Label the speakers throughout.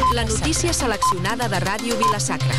Speaker 1: La notícia seleccionada de Ràdio Vila-sacra.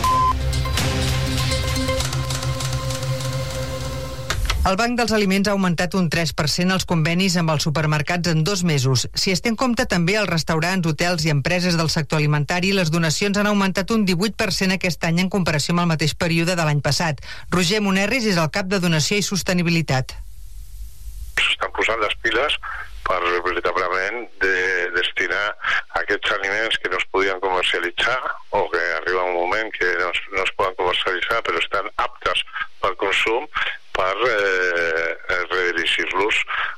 Speaker 2: El Banc dels Aliments ha augmentat un 3% els convenis amb els supermercats en 2 mesos. Si es té en compte també els restaurants, hotels i empreses del sector alimentari, les donacions han augmentat un 18% aquest any en comparació amb el mateix període de l'any passat. Roger Monerris és el cap de Donació i Sostenibilitat.
Speaker 3: S'estan posant les piles per veritablement destinar aquests aliments que no es podien comercialitzar o que arriba un moment que no es poden comercialitzar però estan aptes pel consum per redirigir-los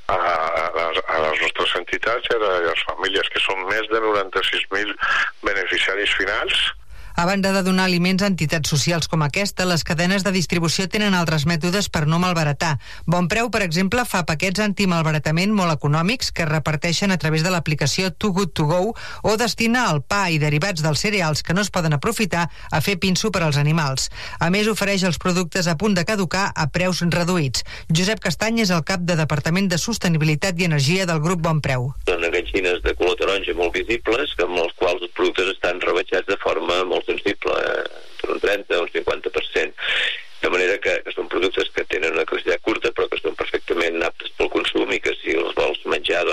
Speaker 3: a les nostres entitats i a les famílies, que són més de 96.000 beneficiaris finals.
Speaker 2: A banda de donar aliments a entitats socials com aquesta, les cadenes de distribució tenen altres mètodes per no malbaratar. Bonpreu, per exemple, fa paquets antimalbaratament molt econòmics que es reparteixen a través de l'aplicació Too Good To Go o destina el pa i derivats dels cereals que no es poden aprofitar a fer pinso per als animals. A més, ofereix els productes a punt de caducar a preus reduïts. Josep Castany és el cap de Departament de Sostenibilitat i Energia del grup Bonpreu.
Speaker 4: Són enganxines de color taronja molt visibles, amb els quals els productes estan rebaixats de forma molt sensible, entre un 30 o un 50%. De manera que són productes que tenen una capacitat curta però que són perfectament aptes pel consum i que si els vols menjar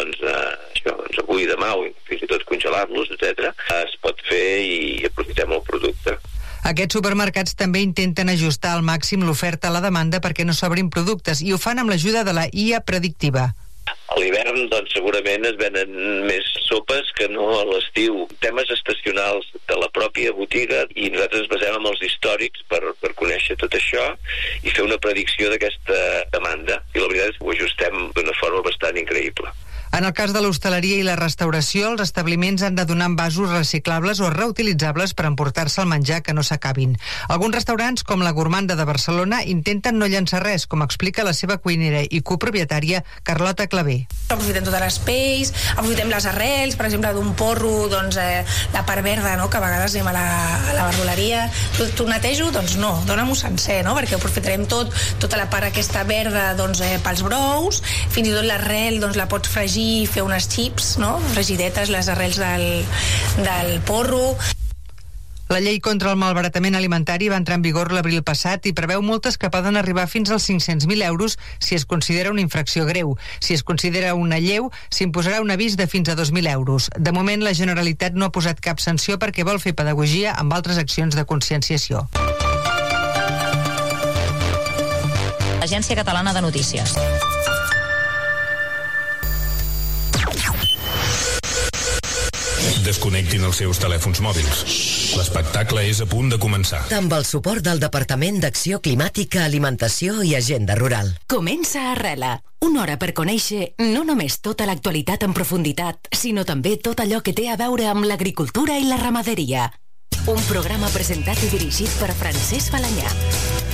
Speaker 4: avui, demà o fins i tot congelar-los, etc., es pot fer i aprofitem el producte.
Speaker 2: Aquests supermercats també intenten ajustar al màxim l'oferta a la demanda perquè no s'obrin productes i ho fan amb l'ajuda de la IA predictiva.
Speaker 4: A l'hivern, doncs, segurament es venen més sopes que no a l'estiu. Temes estacionals de la pròpia botiga i nosaltres ens basem en els històrics per conèixer tot això i fer una predicció d'aquesta demanda. I la veritat és que ho ajustem d'una forma bastant increïble.
Speaker 2: En el cas de l'hostaleria i la restauració, els establiments han de donar envasos reciclables o reutilitzables per emportar-se el menjar que no s'acabin. Alguns restaurants, com la Gourmanda de Barcelona, intenten no llançar res, com explica la seva cuinera i copropietària Carlota Clavé.
Speaker 5: Aprofitem totes les pells, aprofitem les arrels, per exemple, d'un porro, doncs, la part verda, no?, que a vegades anem a la verdoleria. T'ho netejo? Doncs no, dóna-m'ho sencer, no?, perquè aprofitarem tota la part aquesta verda, doncs, pels brous, fins i tot l'arrel, doncs, la pots fregir i fer unes chips, no?, fregidetes, les arrels del porro.
Speaker 2: La llei contra el malbaratament alimentari va entrar en vigor l'abril passat i preveu multes que poden arribar fins als 500.000 euros si es considera una infracció greu. Si es considera una lleu, s'imposarà un avís de fins a 2.000 euros. De moment, la Generalitat no ha posat cap sanció perquè vol fer pedagogia amb altres accions de conscienciació.
Speaker 6: Agència Catalana de Notícies.
Speaker 7: Desconnectin els seus telèfons mòbils. L'espectacle és a punt de començar.
Speaker 8: Amb el suport del Departament d'Acció Climàtica, Alimentació i Agenda Rural.
Speaker 9: Comença Arrela. Una hora per conèixer no només tota l'actualitat en profunditat, sinó també tot allò que té a veure amb l'agricultura i la ramaderia. Un programa presentat i dirigit per Francesc Balanyà.